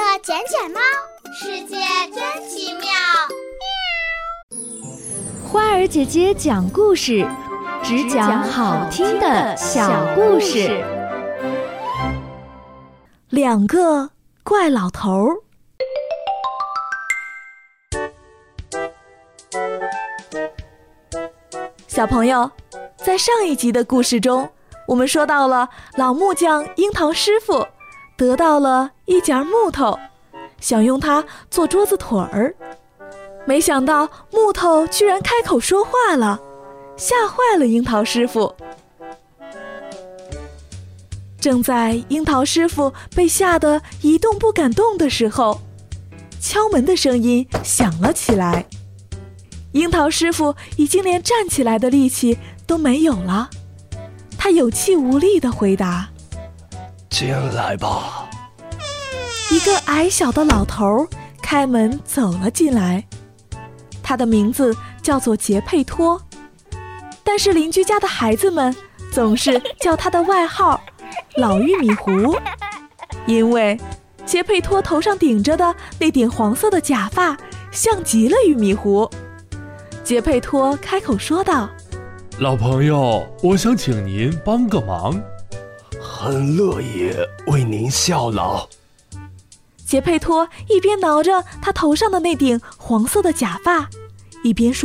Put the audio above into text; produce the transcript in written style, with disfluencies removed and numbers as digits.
捡捡猫，世界真奇妙。 花儿姐姐讲故事，只讲好听的小故事。 两个怪老头。小朋友，在上一集的故事中，我们说到了老木匠樱桃师傅得到了一截木头，想用它做桌子腿儿，没想到木头居然开口说话了，吓坏了樱桃师傅。正在樱桃师傅被吓得一动不敢动的时候，敲门的声音响了起来。樱桃师傅已经连站起来的力气都没有了，他有气无力地回答： 进来吧。 一个矮小的老头开门走了进来，他的名字叫做杰佩托，但是邻居家的孩子们总是叫他的外号老玉米糊，因为杰佩托头上顶着的那顶黄色的假发像极了玉米糊。杰佩托开口说道： 老朋友，我想请您帮个忙。很乐意为您效劳。 杰佩托一边挠着他头上的那顶黄色的假发，一边说